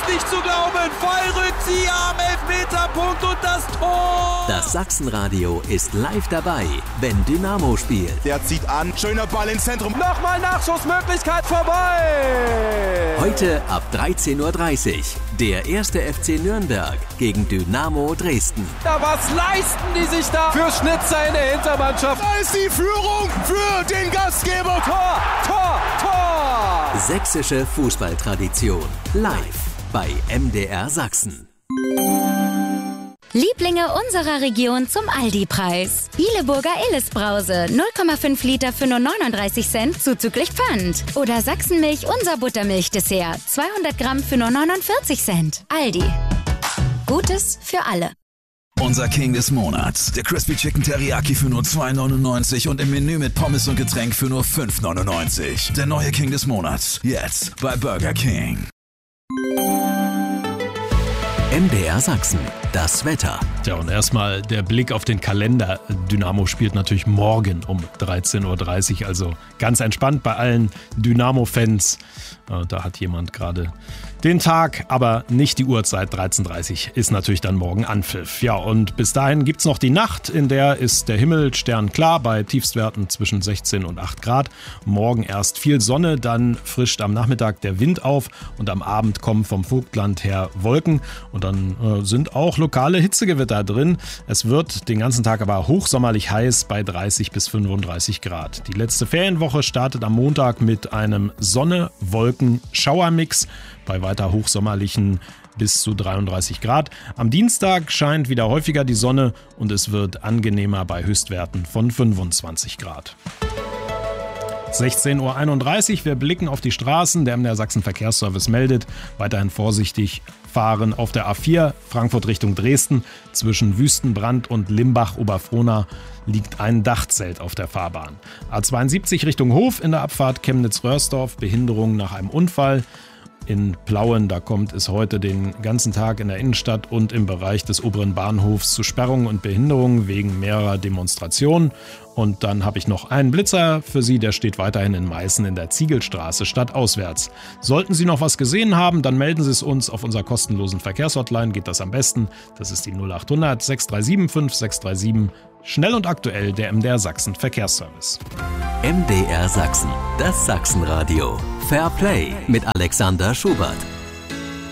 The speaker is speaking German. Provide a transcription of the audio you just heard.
ist nicht zu glauben. Fallrückzieher am Elfmeterpunkt und das Tor. Das Sachsenradio ist live dabei, wenn Dynamo spielt. Der zieht an, schöner Ball ins Zentrum. Nochmal Nachschussmöglichkeit vorbei. Heute ab 13:30 Uhr. Der erste FC Nürnberg gegen Dynamo Dresden. Ja, was leisten die sich da für Schnitzer in der Hintermannschaft? Da ist die Führung für den Gastgeber. Tor, Tor, Tor. Sächsische Fußballtradition. Live bei MDR Sachsen. Lieblinge unserer Region zum Aldi-Preis. Bieleburger Illes-Brause, 0,5 Liter für nur 39 Cent zuzüglich Pfand. Oder Sachsenmilch unser Buttermilch-Dessert, 200 Gramm für nur 49 Cent. Aldi. Gutes für alle. Unser King des Monats. Der Crispy Chicken Teriyaki für nur 2,99 und im Menü mit Pommes und Getränk für nur 5,99. Der neue King des Monats. Jetzt bei Burger King. MDR Sachsen. Das Wetter. Tja, und erstmal der Blick auf den Kalender. Dynamo spielt natürlich morgen um 13:30 Uhr, also ganz entspannt bei allen Dynamo-Fans. Da hat jemand gerade den Tag, aber nicht die Uhrzeit. 13:30 Uhr ist natürlich dann morgen Anpfiff. Ja, und bis dahin gibt's noch die Nacht, in der ist der Himmel sternklar bei Tiefstwerten zwischen 16 und 8 Grad. Morgen erst viel Sonne, dann frischt am Nachmittag der Wind auf und am Abend kommen vom Vogtland her Wolken und dann sind auch lokale Hitzegewitter drin. Es wird den ganzen Tag aber hochsommerlich heiß bei 30 bis 35 Grad. Die letzte Ferienwoche startet am Montag mit einem Sonne-Wolken-Schauermix bei weiter hochsommerlichen bis zu 33 Grad. Am Dienstag scheint wieder häufiger die Sonne und es wird angenehmer bei Höchstwerten von 25 Grad. 16:31 Uhr, wir blicken auf die Straßen. Der MDR Sachsen Verkehrsservice meldet, weiterhin vorsichtig fahren auf der A4 Frankfurt Richtung Dresden. Zwischen Wüstenbrand und Limbach-Oberfrohna liegt ein Dachzelt auf der Fahrbahn. A72 Richtung Hof in der Abfahrt Chemnitz-Röhrsdorf, Behinderung nach einem Unfall. In Plauen, da kommt es heute den ganzen Tag in der Innenstadt und im Bereich des oberen Bahnhofs zu Sperrungen und Behinderungen wegen mehrerer Demonstrationen. Und dann habe ich noch einen Blitzer für Sie, der steht weiterhin in Meißen in der Ziegelstraße stadtauswärts. Sollten Sie noch was gesehen haben, dann melden Sie es uns auf unserer kostenlosen Verkehrshotline, geht das am besten. Das ist die 0800 637 5637. Schnell und aktuell der MDR Sachsen Verkehrsservice. MDR Sachsen, das Sachsenradio. Fair Play mit Alexander Schubert.